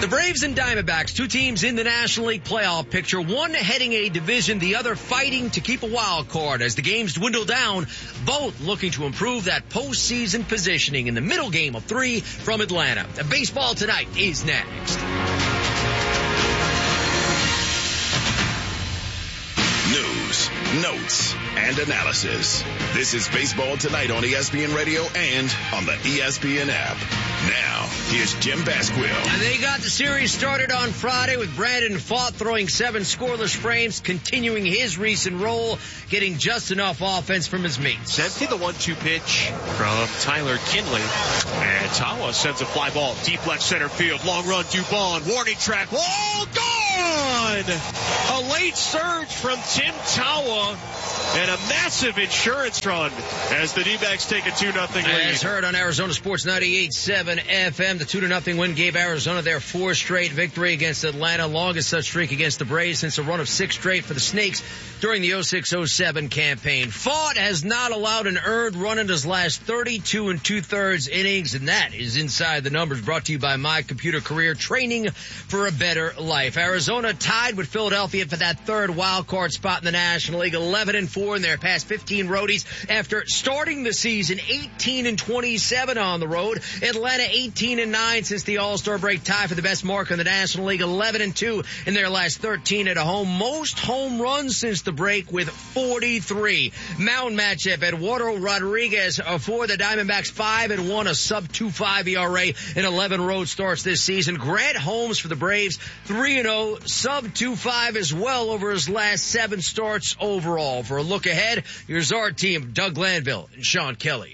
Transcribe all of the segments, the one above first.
The Braves and Diamondbacks, two teams in the National League playoff picture, one heading a division, the other fighting to keep a wild card as the games dwindle down, both looking to improve that postseason positioning in the middle game of 3 from Atlanta. Baseball Tonight is next. News, notes, and analysis. This is Baseball Tonight on ESPN Radio and on the ESPN app. Now, here's Jim Basquill. They got the series started on Friday with Brandon Pfaadt throwing 7 scoreless frames, continuing his recent role, getting just enough offense from his mates. Empty the 1-2 pitch from Tyler Kinley. And Tawa sends a fly ball deep left center field. Long run, Dubon. Warning track. Oh, gone! A late surge from Tim Tawa and a massive insurance run as the D-backs take a 2-0 lead. As heard on Arizona Sports 98.7 FM, the 2-0 win gave Arizona their 4th straight victory against Atlanta, longest such streak against the Braves since a run of 6 straight for the Snakes during the 06-07 campaign. Pfaadt has not allowed an earned run in his last 32 2/3 innings, and that is inside the numbers, brought to you by My Computer Career, training for a better life. Arizona tied with Philadelphia for that 3rd wild card spot in the National League, 11-4 in their past 15 roadies after starting the season 18-27 on the road. Atlanta 18-9 since the All-Star break, tie for the best mark in the National League, 11-2 in their last 13 at home. Most home runs since the break with 43. Mound matchup, Eduardo Rodriguez for the Diamondbacks, 5-1, a sub-2.5 ERA in 11 road starts this season. Grant Holmes for the Braves, 3-0, sub-2.5 as well over his last 7 starts overall. For a look ahead, here's our team, Doug Glanville and Sean Kelly.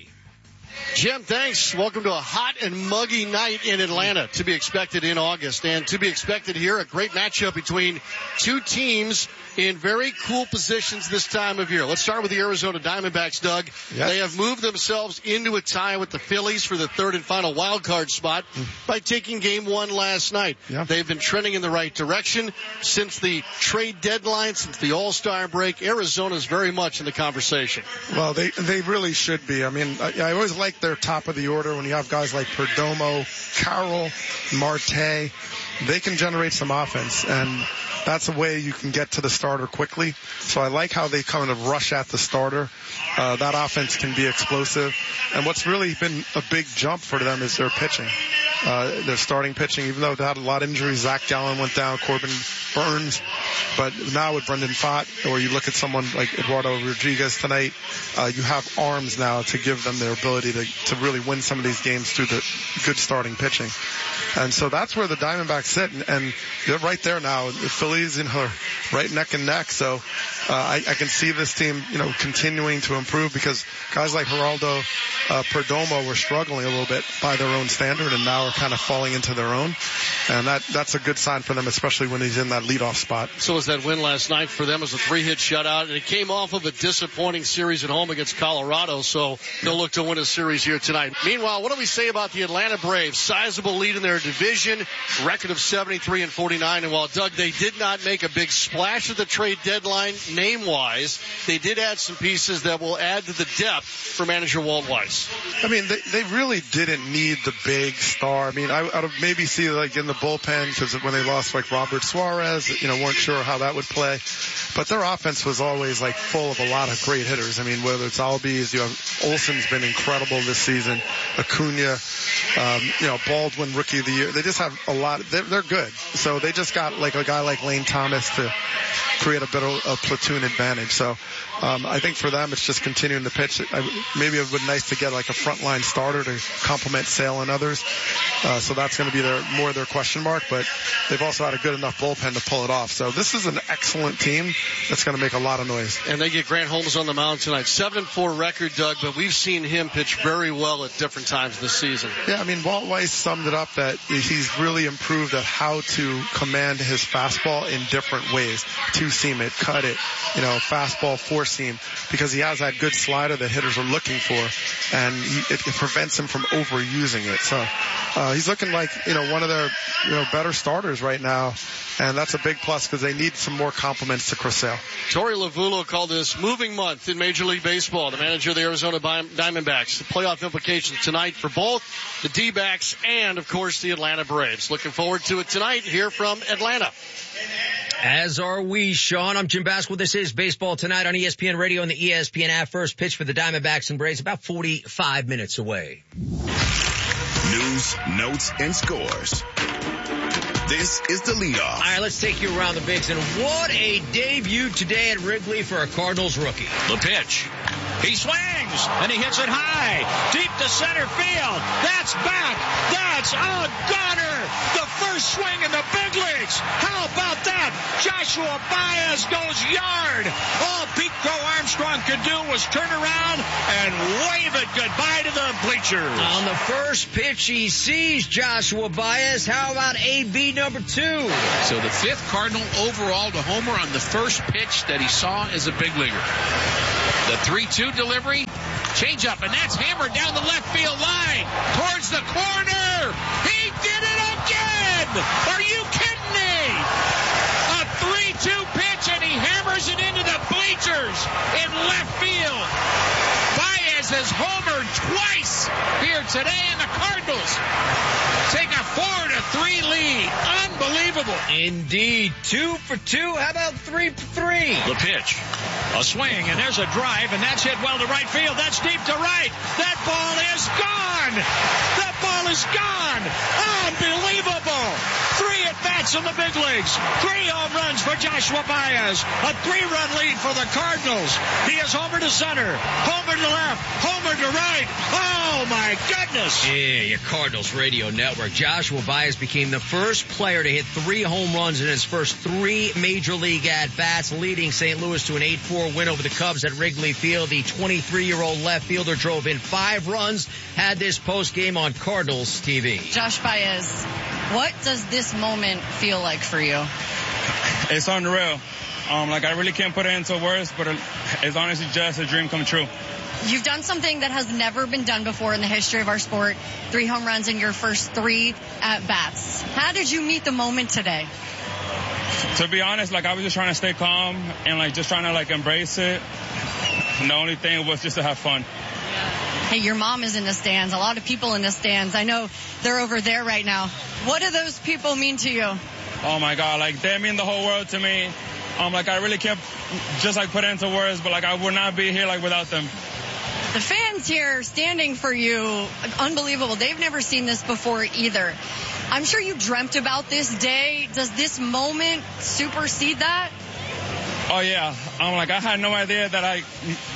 Jim, thanks. Welcome to a hot and muggy night in Atlanta, to be expected in August. And to be expected here, a great matchup between two teams in very cool positions this time of year. Let's start with the Arizona Diamondbacks, Doug. Yes. They have moved themselves into a tie with the Phillies for the 3rd and final wild card spot by taking game 1 last night. Yeah. They've been trending in the right direction since the trade deadline, since the All-Star break. Arizona's very much in the conversation. Well, they really should be. I mean, I always like their top of the order when you have guys like Perdomo, Carroll, Marte. They can generate some offense, and that's a way you can get to the starter quickly. So I like how they kind of rush at the starter. That offense can be explosive. And what's really been a big jump for them is their pitching. Their starting pitching, even though they had a lot of injuries. Zach Gallen went down, Corbin Burns. But now with Brendan Pfaadt, or you look at someone like Eduardo Rodriguez tonight, you have arms now to give them their ability to really win some of these games through the good starting pitching. And so that's where the Diamondbacks sit, and they're right there now. The Phillies, right neck and neck. So I can see this team, continuing to improve, because guys like Geraldo Perdomo were struggling a little bit by their own standard, and now are kind of falling into their own. And that's a good sign for them, especially when he's in that leadoff spot. So was that win last night for them as a 3-hit shutout, and it came off of a disappointing series at home against Colorado, so they'll look to win a series here tonight. Meanwhile, what do we say about the Atlanta Braves? Sizable lead in their division, record of 73-49, and while, Doug, they did not make a big splash at the trade deadline name-wise, they did add some pieces that will add to the depth for manager Walt Weiss. I mean, they really didn't need the big star. I mean, I'd maybe see like in the bullpen, because when they lost like Robert Suarez, weren't sure how that would play. But their offense was always like full of a lot of great hitters. I mean, whether it's Albies, Olsen's been incredible this season. Acuna, Baldwin, Rookie of the Year. They just have a lot. They're good. So they just got like a guy like Lane Thomas to create a bit of a platoon advantage. So I think for them, it's just continuing to pitch. Maybe it would be nice to get like a frontline starter to complement Sale and others. So that's going to be more their question mark. But they've also had a good enough bullpen to pull it off. So this is an excellent team that's going to make a lot of noise. And they get Grant Holmes on the mound tonight. 7-4 record, Doug, but we've seen him pitch very well at different times this season. Yeah, I mean, Walt Weiss summed it up that he's really improved at how to command his fastball in different ways. Two-seam it, cut it, fastball, four-seam, because he has that good slider that hitters are looking for, and it prevents him from overusing it. So He's looking like, one of their, better starters right now. And that's a big plus because they need some more compliments to Chris Sale. Torey Lovullo called this moving month in Major League Baseball, the manager of the Arizona Diamondbacks. The playoff implications tonight for both the D-backs and, of course, the Atlanta Braves. Looking forward to it tonight here from Atlanta. As are we, Sean. I'm Jim Basquill. This is Baseball Tonight on ESPN Radio and the ESPN app. First pitch for the Diamondbacks and Braves about 45 minutes away. News, notes, and scores. This is the leadoff. All right, let's take you around the bigs. And what a debut today at Wrigley for a Cardinals rookie. The pitch. He swings, and he hits it high, deep to center field. That's back. That's a gunner. The first swing in the big leagues. How about that? Joshua Baez goes yard. All Pete Crow Armstrong could do was turn around and wave it goodbye to the bleachers. On the first pitch, he sees Joshua Baez. How about AB number 2? So the 5th Cardinal overall to homer on the first pitch that he saw as a big leaguer. The 3-2 delivery, change up, and that's hammered down the left field line towards the corner. He did it again. Are you kidding me? A 3-2 pitch, and he hammers it into the bleachers in left field. Baez has homered twice here today, and the Cardinals take a 4-3 lead. Unbelievable. Indeed. 2 for 2. How about 3 for 3? The pitch. A swing, and there's a drive, and that's hit well to right field. That's deep to right. That ball is gone. That ball is gone. Unbelievable. 3 at-bats in the big leagues. 3 home runs for Joshua Baez. A 3-run lead for the Cardinals. He is homer to center, homer to left, homer to right. Oh, my goodness. Yeah, your Cardinals radio network. Joshua Baez became the first player to hit 3 home runs in his first 3 major league at-bats, leading St. Louis to an 8-4 win over the Cubs at Wrigley Field. The 23-year-old left fielder drove in 5 runs, had this postgame on Cardinals TV. Josh Baez, what does this moment feel like for you? It's unreal. I really can't put it into words, but it's honestly just a dream come true. You've done something that has never been done before in the history of our sport. 3 home runs in your first 3 at-bats. How did you meet the moment today? To be honest, I was just trying to stay calm and just trying to embrace it. And the only thing was just to have fun. Hey, your mom is in the stands. A lot of people in the stands. I know they're over there right now. What do those people mean to you? Oh my God, they mean the whole world to me. I really can't just put it into words, but I would not be here without them. The fans here standing for you, unbelievable. They've never seen this before either. I'm sure you dreamt about this day. Does this moment supersede that? Oh yeah. I had no idea that I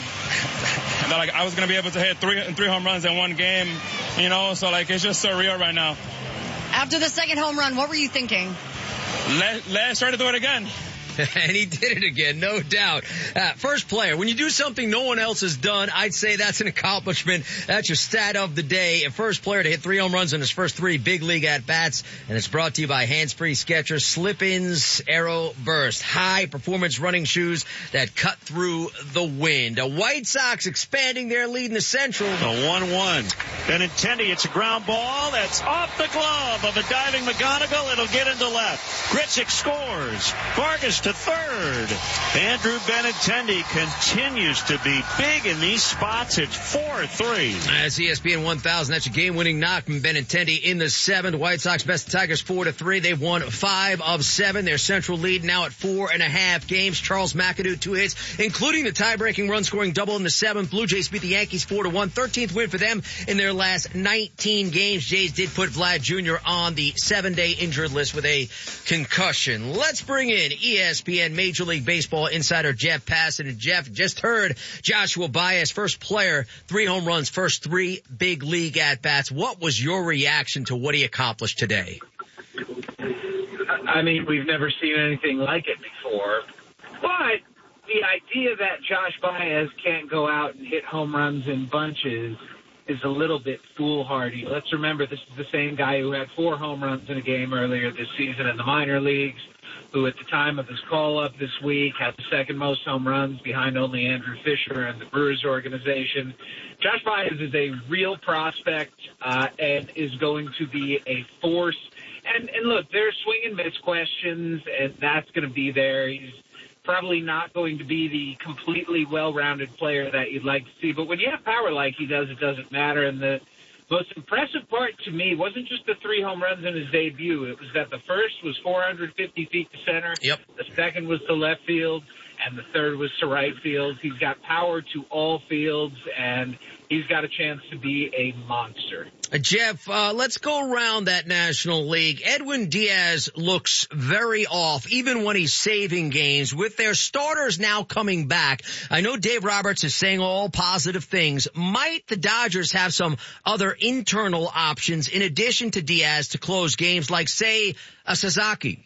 was going to be able to hit 3 home runs in one game, so it's just surreal right now. After the second home run, what were you thinking? Let's try to do it again. And he did it again, no doubt. First player, when you do something no one else has done, I'd say that's an accomplishment. That's your stat of the day. A first player to hit 3 home runs in his first 3 big league at-bats. And it's brought to you by Hands-Free Skechers Slip-ins Aero Burst. High performance running shoes that cut through the wind. The White Sox expanding their lead in the Central. The 1-1. Benintendi, it's a ground ball. That's off the glove of a diving McGonigal. It'll get into left. Grichuk scores. Vargas to third. Andrew Benintendi continues to be big in these spots. It's 4-3. That's ESPN 1000. That's a game-winning knock from Benintendi in the 7th. White Sox best the Tigers 4-3. They've won 5 of 7. Their Central lead now at 4.5 games. Charles McAdoo 2 hits, including the tie-breaking run-scoring double in the 7th. Blue Jays beat the Yankees 4-1. 13th win for them in their last 19 games. Jays did put Vlad Jr. on the 7-day injured list with a concussion. Let's bring in ESPN Major League Baseball insider Jeff Passan. And Jeff, just heard Joshua Baez, first player, 3 home runs, first 3 big league at-bats. What was your reaction to what he accomplished today? I mean, we've never seen anything like it before. But the idea that Josh Baez can't go out and hit home runs in bunches is a little bit foolhardy. Let's remember this is the same guy who had 4 home runs in a game earlier this season in the minor leagues, who at the time of his call-up this week had the second most home runs behind only Andrew Fisher and the Brewers organization. Josh Baez is a real prospect and is going to be a force. And look, there's swing and miss questions, and that's going to be there. He's probably not going to be the completely well-rounded player that you'd like to see. But when you have power like he does, it doesn't matter. And the most impressive part to me wasn't just the 3 home runs in his debut. It was that the first was 450 feet to center. Yep. The second was to left field, and the third was to right field. He's got power to all fields, and he's got a chance to be a monster. Jeff, let's go around that National League. Edwin Diaz looks very off, even when he's saving games. With their starters now coming back, I know Dave Roberts is saying all positive things. Might the Dodgers have some other internal options in addition to Diaz to close games, like, say, a Sasaki?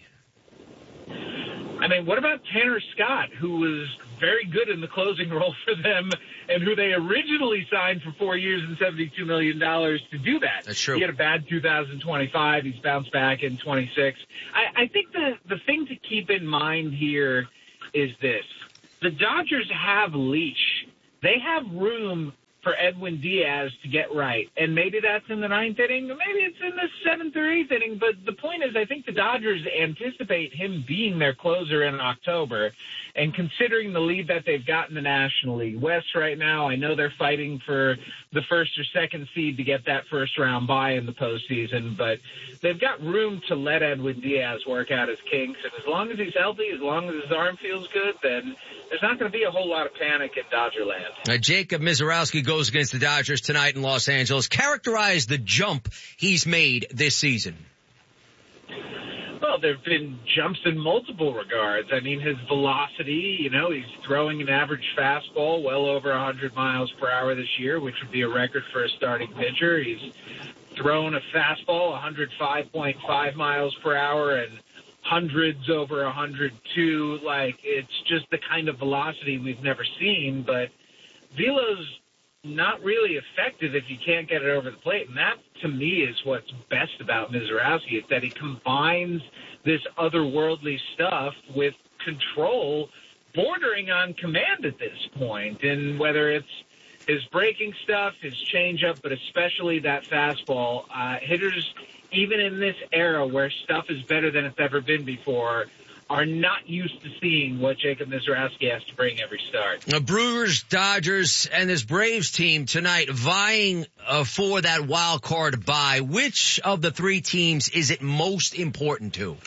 I mean, what about Tanner Scott, who was very good in the closing role for them and who they originally signed for 4 years and $72 million to do that? That's true. He had a bad 2025. He's bounced back in 26. I think the thing to keep in mind here is this. The Dodgers have leash. They have room for Edwin Diaz to get right. And maybe that's in the 9th inning, or maybe it's in the 7th or 8th inning. But the point is, I think the Dodgers anticipate him being their closer in October. And considering the lead that they've got in the National League West right now, I know they're fighting for the 1st or 2nd seed to get that first round bye in the postseason. But they've got room to let Edwin Diaz work out his kinks. And as long as he's healthy, as long as his arm feels good, then there's not going to be a whole lot of panic in Dodgerland. Jacob Misiorowski goes against the Dodgers tonight in Los Angeles. Characterize the jump he's made this season. Well, there have been jumps in multiple regards. I mean, his velocity, he's throwing an average fastball well over 100 miles per hour this year, which would be a record for a starting pitcher. He's thrown a fastball 105.5 miles per hour and hundreds over 102. Like, it's just the kind of velocity we've never seen. But velo's not really effective if you can't get it over the plate. And that, to me, is what's best about Misiorowski, is that he combines this otherworldly stuff with control bordering on command at this point. And whether it's his breaking stuff, his changeup, but especially that fastball, hitters, even in this era where stuff is better than it's ever been before, are not used to seeing what Jacob Misiorowski has to bring every start. The Brewers, Dodgers, and this Braves team tonight vying for that wild card bye. Which of the 3 teams is it most important to?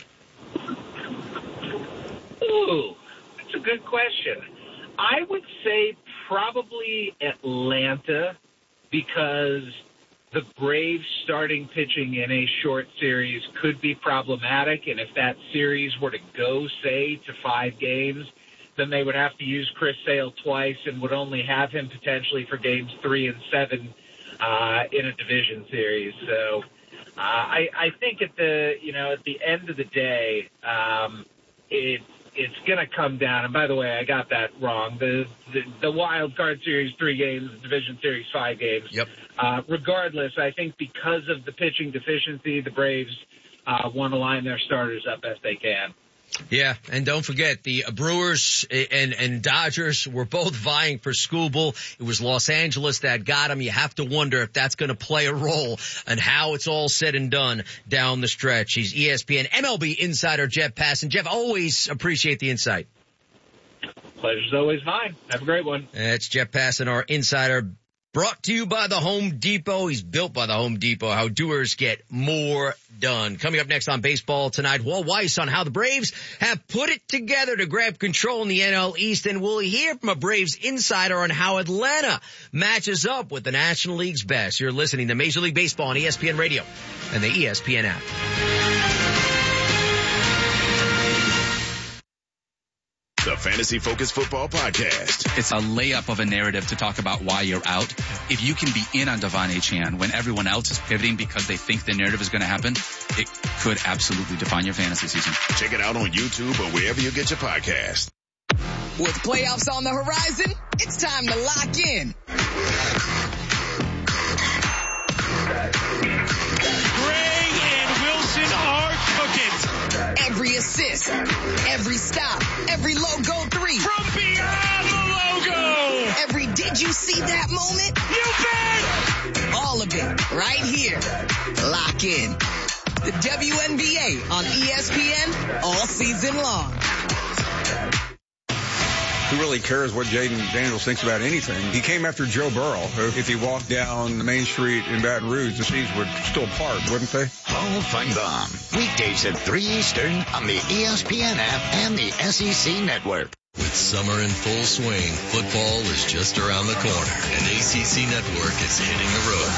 Ooh, that's a good question. I would say probably Atlanta, because the Braves starting pitching in a short series could be problematic, and if that series were to go, say, to 5 games, then they would have to use Chris Sale twice and would only have him potentially for games 3 and 7 in a division series. So I think at the end of the day, it's going to come down. And by the way, I got that wrong. The wild card series 3 games, the division series 5 games. Yep. Regardless, I think because of the pitching deficiency, the Braves want to line their starters up best they can. Yeah, and don't forget, the Brewers and Dodgers were both vying for Skubal. It was Los Angeles that got him. You have to wonder if that's going to play a role and how it's all said and done down the stretch. He's ESPN MLB insider Jeff Passan. Jeff, always appreciate the insight. Pleasure's always mine. Have a great one. That's Jeff Passan, our insider. Brought to you by the Home Depot. He's built by the Home Depot. How doers get more done. Coming up next on Baseball Tonight, Walt Weiss on how the Braves have put it together to grab control in the NL East. And we'll hear from a Braves insider on how Atlanta matches up with the National League's best. You're listening to Major League Baseball on ESPN Radio and the ESPN app. The Fantasy Focus Football Podcast. It's a layup of a narrative to talk about why you're out. If you can be in on Devon Achane when everyone else is pivoting because they think the narrative is going to happen, it could absolutely define your fantasy season. Check it out on YouTube or wherever you get your podcast. With playoffs on the horizon, it's time to lock in. Every assist, every stop, every logo 3. From beyond the logo. Every did you see that moment? You bet. All of it right here. Lock in. The WNBA on ESPN all season long. Who really cares what Jaden Daniels thinks about anything? He came after Joe Burrow. If he walked down the main street in Baton Rouge, the seas would still part, wouldn't they? Hall Feinbaum. Weekdays at 3 Eastern on the ESPN app and the SEC Network. With summer in full swing, football is just around the corner, and ACC Network is hitting the road.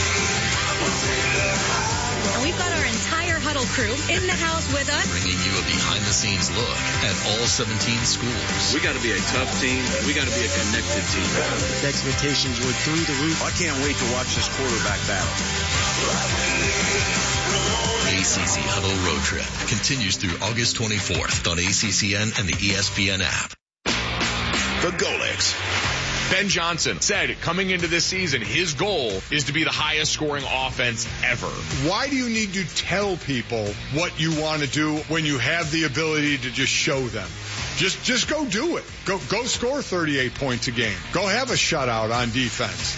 And we've got our entire Huddle crew in the house with us, bringing you a behind-the-scenes look at all 17 schools. We got to be a tough team. We got to be a connected team. The expectations were through the roof. I can't wait to watch this quarterback battle. ACC Huddle Road Trip continues through August 24th on ACCN and the ESPN app. The Golics. Ben Johnson said coming into this season, his goal is to be the highest scoring offense ever. Why do you need to tell people what you want to do when you have the ability to just show them? Just go do it. Go score 38 points a game. Go have a shutout on defense.